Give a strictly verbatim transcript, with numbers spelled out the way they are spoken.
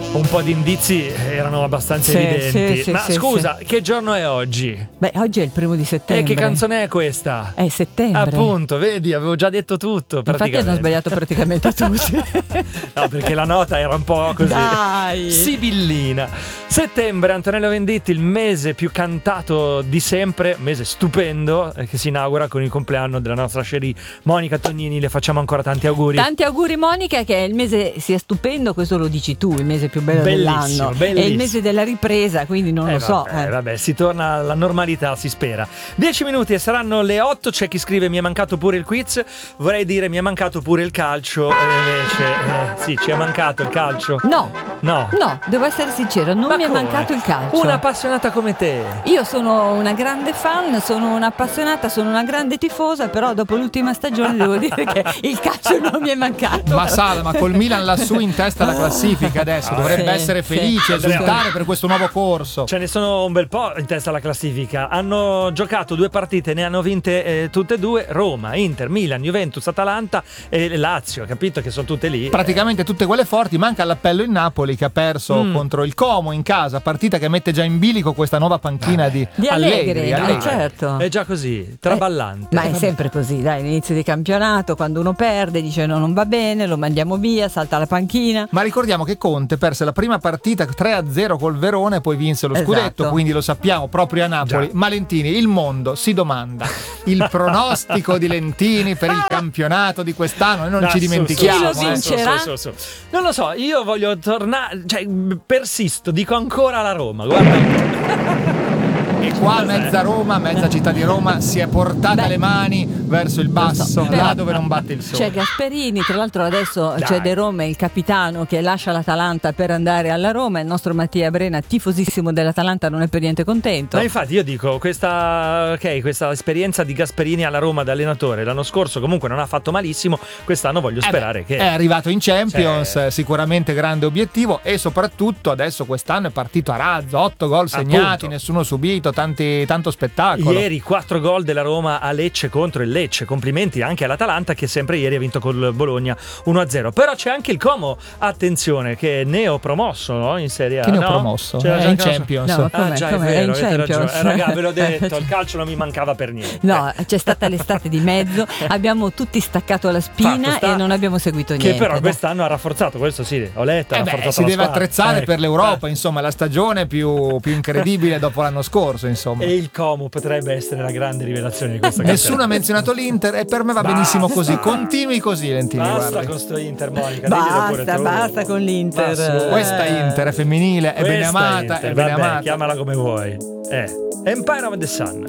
Un po' di indizi erano abbastanza Sì, evidenti. sì, sì, Ma sì, scusa, sì. che giorno è oggi? Beh, oggi è il primo di settembre. E che canzone è questa? È settembre. Appunto, vedi, avevo già detto tutto. Infatti hanno sbagliato praticamente tutti. No, perché la nota era un po' così. Dai. Sibillina. Settembre, Antonello Venditti, il mese più cantato di sempre, mese stupendo, eh, che si inaugura con il compleanno della nostra Sherry Monica Tognini. Le facciamo ancora tanti auguri. Tanti auguri Monica, che il mese sia stupendo, questo lo dici tu, il mese più bello Bellissimo, dell'anno. bellissimo. È il mese della ripresa, quindi non Eh, lo so. vabbè, eh. vabbè, si torna alla normalità, si spera. Dieci minuti e saranno le otto. C'è chi scrive mi è mancato pure il quiz. Vorrei dire mi è mancato pure il calcio. E invece, eh, sì, ci è mancato il calcio. No, No. no, devo essere sincera, non Ma mi è come? mancato il calcio. Una appassionata come te. Io sono una grande fan, sono un'appassionata, sono una grande tifosa, però dopo l'ultima stagione devo dire che il calcio non mi è mancato. Ma Sala, ma col Milan lassù in testa alla classifica adesso, dovrebbe Sì, essere sì. felice, Andrea, esultare per questo nuovo corso. Ce ne sono un bel po' in testa alla classifica. Hanno giocato due partite, ne hanno vinte eh, tutte e due. Roma, Inter, Milan, Juventus, Atalanta e Lazio. Capito che sono tutte lì. Praticamente tutte quelle forti, manca l'appello in Napoli che ha perso Mm. contro il Como in casa, partita che mette già in bilico questa nuova panchina di, Di Allegri, eh, certo. È già così, traballante. Ma è sempre così, dai, all'inizio di campionato, quando uno perde, dice no, non va bene, lo mandiamo via, salta la panchina. Ma ricordiamo che Conte perse la prima partita tre a zero col Verona e poi vinse lo scudetto, Esatto. quindi lo sappiamo proprio a Napoli. Già. Ma Lentini, il mondo si domanda il pronostico di Lentini per il campionato di quest'anno, noi non No, ci su, dimentichiamo. Chi lo eh. vincerà? su, su, su, su. Non lo so, io voglio tornare, cioè persisto, dico ancora la Roma, guarda. E qua mezza Roma, mezza città di Roma si è portata Beh, le mani verso il basso, so, là però dove non batte il sole. C'è Gasperini, tra l'altro adesso Dai. c'è De Roma, il capitano che lascia l'Atalanta per andare alla Roma, il nostro Mattia Brena, tifosissimo dell'Atalanta, non è per niente contento. Ma infatti io dico, questa, ok, questa esperienza di Gasperini alla Roma da allenatore l'anno scorso comunque non ha fatto malissimo, quest'anno voglio sperare Eh che... beh, è arrivato in Champions, Cioè- sicuramente grande obiettivo, e soprattutto adesso quest'anno è partito a razzo, otto gol segnati, Appunto. nessuno subito, tanti, tanto spettacolo. Ieri quattro gol della Roma a Lecce contro il Lecce. Complimenti anche all'Atalanta che sempre ieri ha vinto col Bologna uno a zero. Però c'è anche il Como, attenzione, che è neopromosso, no? In Serie A. Che No? neopromosso? C'era È già in il calcio- Champions. No, Ah Com'è? già è Com'è? È vero, in avete ragione. Champions. Eh, raga, ve l'ho detto, il calcio non mi mancava per niente. No, c'è stata l'estate di mezzo, abbiamo tutti staccato la spina Fatto sta e non abbiamo seguito Che niente. però dai. quest'anno ha rafforzato, questo sì, ho letto, ha Eh beh, rafforzato si la deve squadra. attrezzare Ecco. per l'Europa, insomma, la stagione più, più incredibile dopo l'anno scorso, insomma. E il Como potrebbe essere la grande rivelazione di questa Nessuno ha menzionato l'Inter e per me va benissimo Basta. così. Continui così, Lentini, Basta guarda. con sto Inter, Monica. diglielo pure Basta, tu. basta con l'Inter. Ma su. Questa Inter è femminile, è bene Questa amata, Inter, è bene vabbè, amata. chiamala come vuoi. Eh, Empire of the Sun.